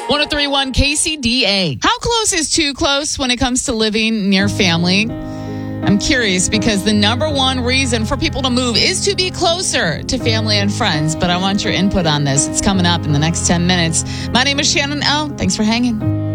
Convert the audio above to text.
1031 KCDA. How close is too close when it comes to living near family? I'm curious because the number one reason for people to move is to be closer to family and friends. But I want your input on this. It's coming up in the next 10 minutes. My name is Shannon L. Thanks for hanging.